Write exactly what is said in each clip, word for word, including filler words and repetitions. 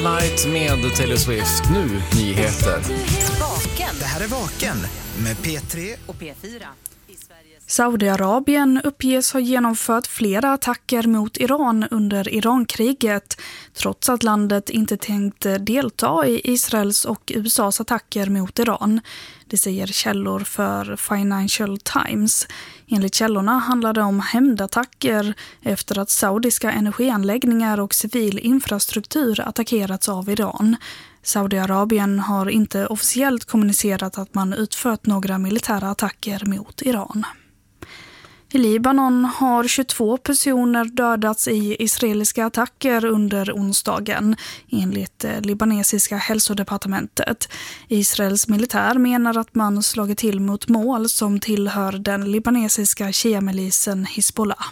Night med Taylor Swift. Nu nyheter. Vaken. Det här är Vaken med P tre och P fyra. Saudiarabien uppges ha genomfört flera attacker mot Iran under Irankriget, trots att landet inte tänkt delta i Israels och U S A:s attacker mot Iran. Det säger källor för Financial Times. Enligt källorna handlar det om hämndattacker efter att saudiska energianläggningar och civil infrastruktur attackerats av Iran. Saudiarabien har inte officiellt kommunicerat att man utfört några militära attacker mot Iran. I Libanon har tjugotvå personer dödats i israeliska attacker under onsdagen, enligt libanesiska hälsodepartementet. Israels militär menar att man slagit till mot mål som tillhör den libanesiska shia-milisen Hezbollah.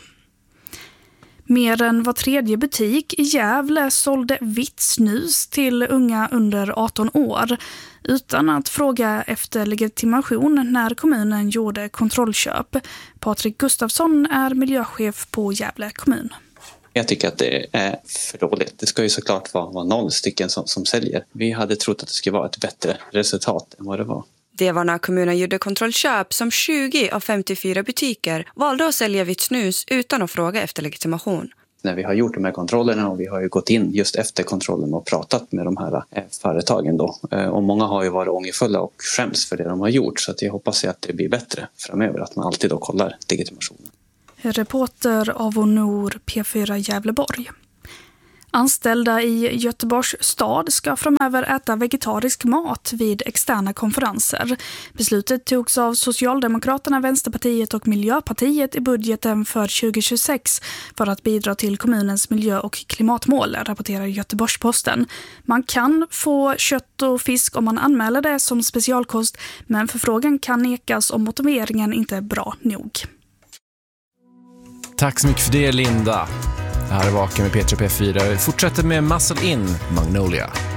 Mer än var tredje butik i Gävle sålde vitt snus till unga under arton år utan att fråga efter legitimation när kommunen gjorde kontrollköp. Patrik Gustafsson är miljöchef på Gävle kommun. Jag tycker att det är för dåligt. Det ska ju såklart vara, vara noll stycken som, som säljer. Vi hade trott att det skulle vara ett bättre resultat än vad det var. Det var när kommunen gjorde kontrollköp som tjugo av femtiofyra butiker valde att sälja vitt snus utan att fråga efter legitimation. När vi har gjort de här kontrollerna och vi har ju gått in just efter kontrollen och pratat med de här företagen då. Och många har ju varit ångerfulla och skäms för det de har gjort, så att jag hoppas att det blir bättre framöver, att man alltid då kollar legitimationen. Reporter av Honor P fyra Gävleborg. Anställda i Göteborgs stad ska framöver äta vegetarisk mat vid externa konferenser. Beslutet togs av Socialdemokraterna, Vänsterpartiet och Miljöpartiet i budgeten för tjugo tjugosex för att bidra till kommunens miljö- och klimatmål, rapporterar Göteborgs-Posten. Man kan få kött och fisk om man anmäler det som specialkost, men förfrågan kan nekas om motiveringen inte är bra nog. Tack så mycket för det, Linda. Det här är Vaken med P tre P fyra. Vi fortsätter med Muscle In, Magnolia.